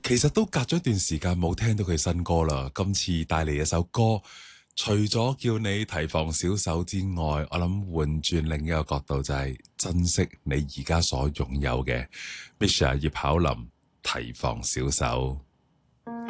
其實都隔咗一段時間冇聽到佢新歌啦。今次帶嚟一首歌，除咗叫你提防小手之外，我諗換轉另一個角度就係珍惜你而家所擁有嘅。Misha 葉巧琳提防小手。